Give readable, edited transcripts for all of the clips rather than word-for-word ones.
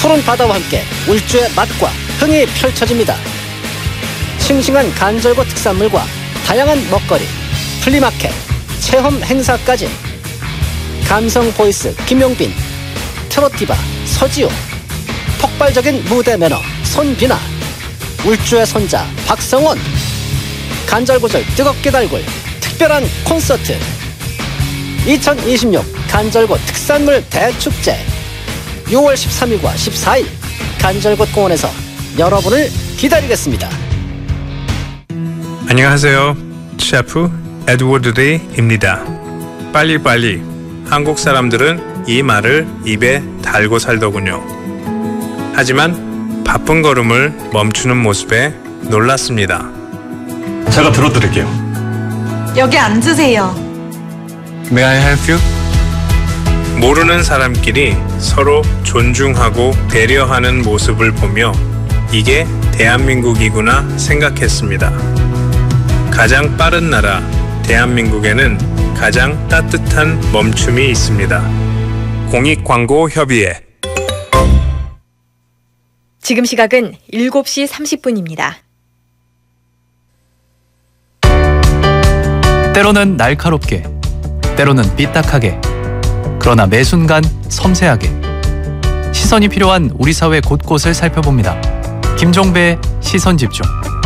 푸른 바다와 함께 울주의 맛과 흥이 펼쳐집니다. 싱싱한 간절곶 특산물과 다양한 먹거리, 플리마켓, 체험 행사까지. 감성 보이스 김용빈, 트로티바 서지호, 폭발적인 무대 매너 손비나, 울주의 손자 박성원, 간절곶을 뜨겁게 달굴 특별한 콘서트 2026 간절곶 특산물 대축제 6월 13일과 14일 간절곶 공원에서 여러분을 기다리겠습니다. 안녕하세요. 셰프 에드워드 데이입니다. 빨리빨리. 한국 사람들은 이 말을 입에 달고 살더군요. 하지만 바쁜 걸음을 멈추는 모습에 놀랐습니다. 제가 들어드릴게요. 여기 앉으세요. May I help you? 모르는 사람끼리 서로 존중하고 배려하는 모습을 보며 이게 대한민국이구나 생각했습니다. 가장 빠른 나라 대한민국에는 가장 따뜻한 멈춤이 있습니다. 공익광고협의회. 지금 시각은 7시 30분입니다. 때로는 날카롭게, 때로는 삐딱하게, 그러나 매 순간 섬세하게 시선이 필요한 우리 사회 곳곳을 살펴봅니다. 김종배의 시선집중.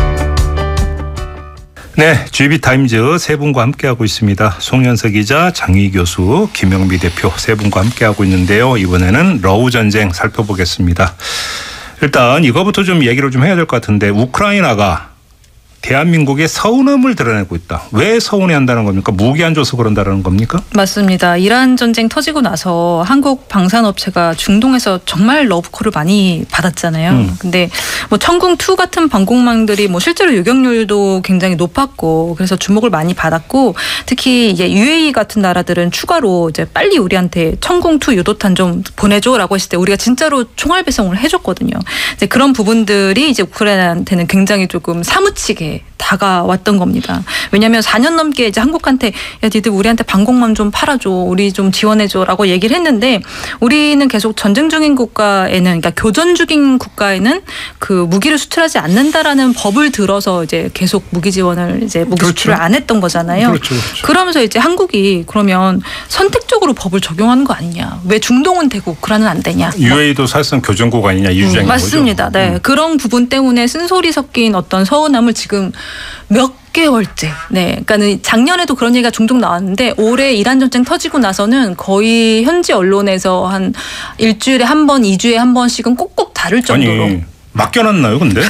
네, GB타임즈 세 분과 함께하고 있습니다. 송현석 기자, 장희 교수, 김영미 대표 세 분과 함께하고 있는데요. 이번에는 러우 전쟁 살펴보겠습니다. 일단 이거부터 좀 얘기를 좀 해야 될 것 같은데, 우크라이나가 대한민국의 서운함을 드러내고 있다. 왜 서운해한다는 겁니까? 무기 안 줘서 그런다는 겁니까? 맞습니다. 이란 전쟁 터지고 나서 한국 방산업체가 중동에서 정말 러브콜을 많이 받았잖아요. 근데 뭐 천궁2 같은 방공망들이 뭐 실제로 유격률도 굉장히 높았고 그래서 주목을 많이 받았고, 특히 이제 UAE 같은 나라들은 추가로 이제 빨리 우리한테 천궁2 유도탄 좀 보내줘라고 했을 때 우리가 진짜로 총알 배송을 해줬거든요. 이제 그런 부분들이 이제 우크라이나한테는 굉장히 조금 사무치게 다가왔던 겁니다. 왜냐하면 4년 넘게 이제 한국한테 야, 니들 우리한테 방공망 좀 팔아줘, 우리 좀 지원해줘라고 얘기를 했는데, 우리는 계속 전쟁 중인 국가에는, 그러니까 교전 중인 국가에는 그 무기를 수출하지 않는다라는 법을 들어서 이제 계속 무기 지원을 이제 무기 수출을 안 했던 거잖아요. 그렇죠. 그러면서 이제 한국이 그러면 선택적으로 법을 적용하는 거 아니냐? 왜 중동은 되고 우크라이나는 안 되냐? UAE도 사실상 교전국 아니냐 이 주장인 거죠. 맞습니다. 네, 그런 부분 때문에 쓴소리 섞인 어떤 서운함을 지금 몇 개월째. 네, 그러니까는 작년에도 그런 얘기가 종종 나왔는데 올해 이란 전쟁 터지고 나서는 거의 현지 언론에서 한 일주일에 한 번, 2주에 한 번씩은 꼭꼭 다룰 정도로. 아니, 맡겨놨나요, 근데?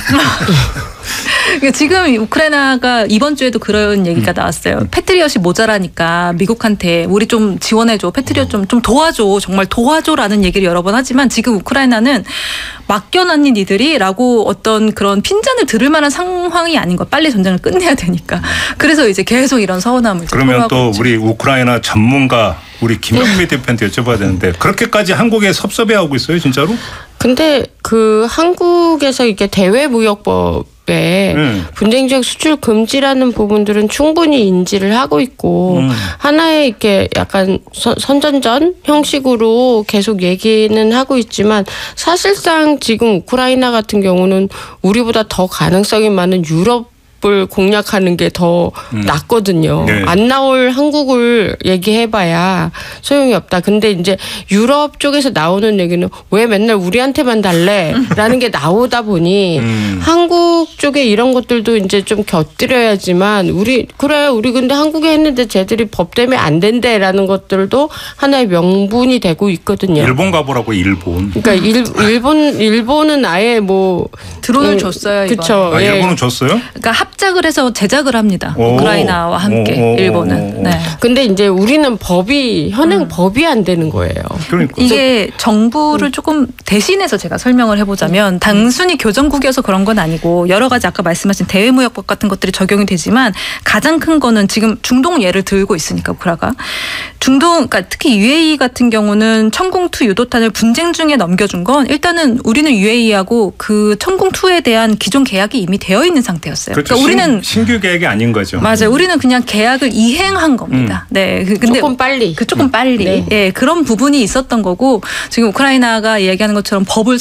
지금 우크라이나가 이번 주에도 그런 얘기가 나왔어요. 패트리엇이 모자라니까 미국한테 우리 좀 지원해줘. 패트리엇 좀 도와줘. 정말 도와줘라는 얘기를 여러 번 하지만 지금 우크라이나는 맡겨놨니 니들이? 라고 어떤 그런 핀잔을 들을 만한 상황이 아닌 거. 빨리 전쟁을 끝내야 되니까. 그래서 이제 계속 이런 서운함을. 그러면 또 우리 우크라이나 전문가 우리 김영미 대표한테 여쭤봐야 되는데, 그렇게까지 한국에 섭섭해하고 있어요, 진짜로? 근데 그 한국에서 이게 대외무역법에 분쟁 지역 수출 금지라는 부분들은 충분히 인지를 하고 있고 하나의 이렇게 약간 선전전 형식으로 계속 얘기는 하고 있지만, 사실상 지금 우크라이나 같은 경우는 우리보다 더 가능성이 많은 유럽 을 공략하는 게 더 낫거든요. 네. 안 나올 한국을 얘기해봐야 소용이 없다. 근데 이제 유럽 쪽에서 나오는 얘기는 왜 맨날 우리한테만 달래? 라는 게 나오다 보니 한국 쪽에 이런 것들도 이제 좀 곁들여야지만 우리 근데 한국에 했는데 쟤들이 법 때문에 안 된대라는 것들도 하나의 명분이 되고 있거든요. 일본 가보라고, 일본. 그러니까 일본은 아예 뭐 드론을 줬어요. 그렇죠. 아, 일본은 줬어요? 그러니까 합작을 해서 제작을 합니다. 우크라이나와 함께 일본은. 네. 근데 이제 우리는 현행 법이 안 되는 거예요. 그러니까. 이게 정부를 조금 대신해서 제가 설명을 해보자면, 단순히 교전국이어서 그런 건 아니고 여러 가지 아까 말씀하신 대외무역법 같은 것들이 적용이 되지만, 가장 큰 거는 지금 중동 예를 들고 있으니까 우크라가 그러니까 특히 UAE 같은 경우는 천궁2 유도탄을 분쟁 중에 넘겨준 건, 일단은 우리는 UAE하고 그 천궁2에 대한 기존 계약이 이미 되어 있는 상태였어요. 그렇죠. 그러니까 우리는 신규 계약이 아닌 거죠. 맞아요. 우리는 그냥 계약을 이행한 겁니다. 네, 근데 조금 빨리. 조금 빨리. 네. 예, 그런 부분이 있었던 거고, 지금 우크라이나가 이야기하는 것처럼 법을